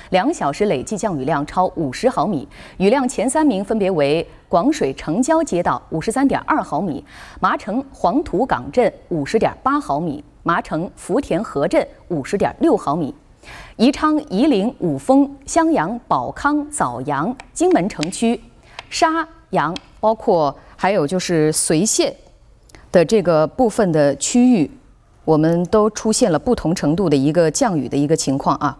2小时累计降雨量超50毫米，雨量前3名分别为广水城郊街道53.2毫米，麻城黄土岗镇50.8毫米，麻城福田河镇50.6毫米。宜昌、夷陵、五峰、襄阳、保康、枣阳、荆门城区、沙阳，包括还有就是随县的这个部分的区域，我们都出现了不同程度的一个降雨的一个情况啊。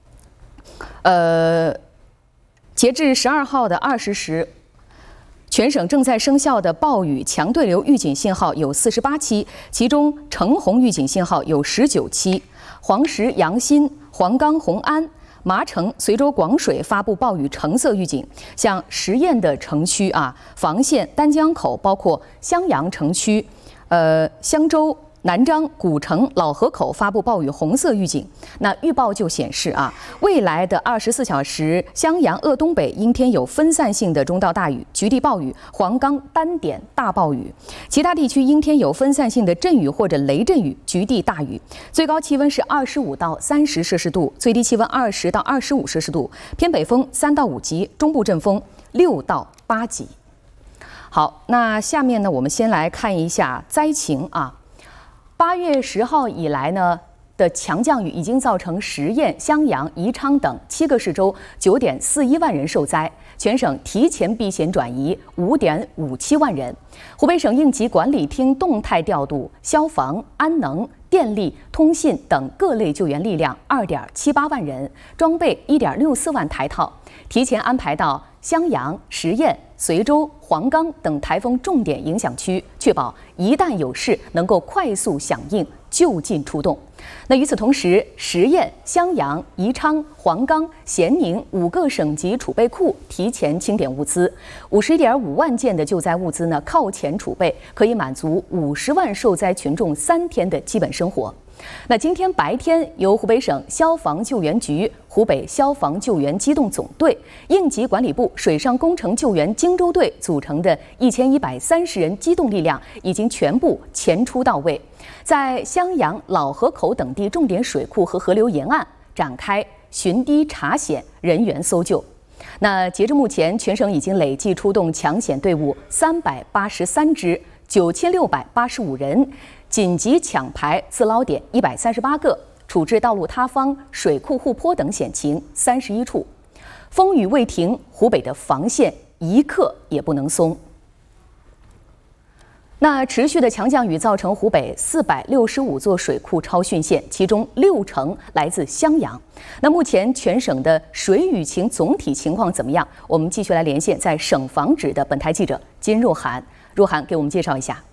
截至12号的20时，全省正在生效的暴雨强对流预警信号有48期，其中橙红预警信号有19期。黄石、阳新、黄冈、红安、麻城、随州、广水发布暴雨橙色预警，像十堰的城区啊、房县、丹江口，包括襄阳城区、襄州、南漳、古城、老河口发布暴雨红色预警。那预报就显示啊，未来的24小时，襄阳鄂东北阴天有分散性的中到大雨，局地暴雨；黄冈单点大暴雨。其他地区阴天有分散性的阵雨或者雷阵雨，局地大雨。最高气温是25到30摄氏度，最低气温20到25摄氏度，偏北风3到5级，中部阵风6到8级。好，那下面呢，我们先来看一下灾情啊。8月10号以来呢的强降雨已经造成十堰、襄阳、宜昌等7个市州9.41万人受灾，全省提前避险转移5.57万人。湖北省应急管理厅动态调度消防、安能、电力、通信等各类救援力量2.78万人，装备1.64万台套，提前安排到襄阳、十堰、随州、黄冈等台风重点影响区，确保一旦有事能够快速响应，就近出动。那与此同时，十堰、襄阳、宜昌、黄冈、咸宁5个省级储备库提前清点物资，51.5万件的救灾物资呢靠前储备，可以满足50万受灾群众3天的基本生活。那今天白天，由湖北省消防救援局、湖北消防救援机动总队、应急管理部水上工程救援荆州队组成的1130人机动力量已经全部前出到位，在襄阳、老河口等地重点水库和河流沿岸展开巡堤查险、人员搜救。那截至目前，全省已经累计出动抢险队伍383支，9685人。紧急抢排自捞点138个，处置道路塌方、水库护坡等险情31处。风雨未停，湖北的防线一刻也不能松。那持续的强降雨造成湖北465座水库超汛线，其中60%来自襄阳。那目前全省的水雨情总体情况怎么样？我们继续来连线在省防指的本台记者金若涵，若涵给我们介绍一下。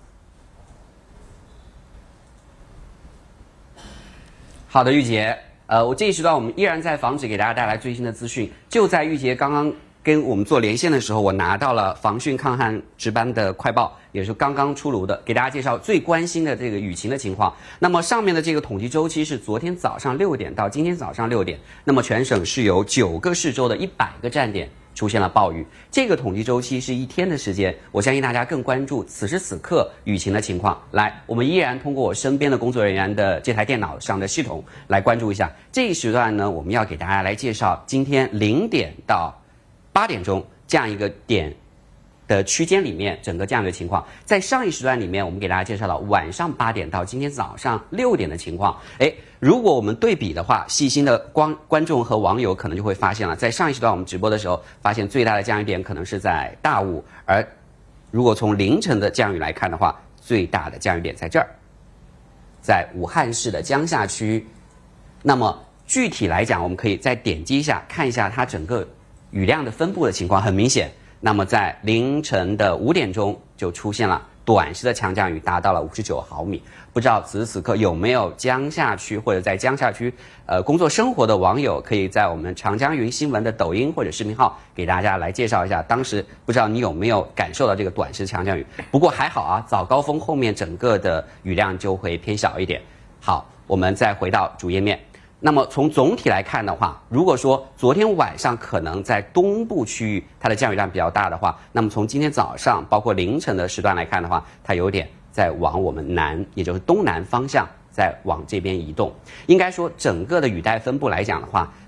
好的，玉洁，我这一时段我们依然在防止给大家带来最新的资讯。就在玉洁刚刚跟我们做连线的时候，我拿到了防汛抗旱值班的快报，也是刚刚出炉的，给大家介绍最关心的这个雨情的情况。那么上面的这个统计周期是昨天早上6点到今天早上6点，那么全省是有9个市州的100个站点出现了暴雨，这个统计周期是1天的时间，我相信大家更关注此时此刻雨情的情况。来，我们依然通过我身边的工作人员的这台电脑上的系统来关注一下。这一时段呢，我们要给大家来介绍今天0点到8点钟这样一个点的区间里面整个这样的情况。在上一时段里面，我们给大家介绍了晚上8点到今天早上6点的情况。如果我们对比的话，细心的观众和网友可能就会发现了，在上一时段我们直播的时候，发现最大的降雨点可能是在大雾，而如果从凌晨的降雨来看的话，最大的降雨点在这儿，在武汉市的江夏区。那么具体来讲，我们可以再点击一下，看一下它整个雨量的分布的情况。很明显，那么在凌晨的5点钟就出现了短时的强降雨，达到了59毫米。不知道此时此刻有没有江夏区或者在江夏区工作生活的网友，可以在我们长江云新闻的抖音或者视频号给大家来介绍一下，当时不知道你有没有感受到这个短时强降雨。不过还好啊，早高峰后面整个的雨量就会偏小一点。好，我们再回到主页面。那么从总体来看的话，如果说昨天晚上可能在东部区域它的降雨量比较大的话，那么从今天早上包括凌晨的时段来看的话，它有点在往我们南，也就是东南方向在往这边移动。应该说整个的雨带分布来讲的话，